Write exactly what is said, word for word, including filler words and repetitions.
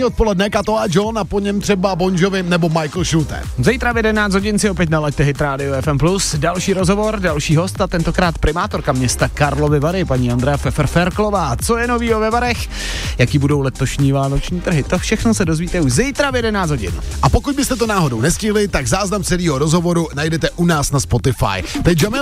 odpoledne Kato a John a po něm třeba Bon Jovi nebo Michael Schulte. Zítra v jedenáct hodin si opět nalaďte Hit Radio F M plus. Další rozhovor, další host a tentokrát primátorka města Karlovy Vary, paní Andrea Pfeffer-Ferklová. Co je novýho ve Varech? Jaký budou letošní vánoční trhy? To všechno se dozvíte už zítra v jedenáct hodin. A pokud byste to náhodou nestihli, tak záznam celého rozhovoru najdete u nás na Spotify. Teď Jamil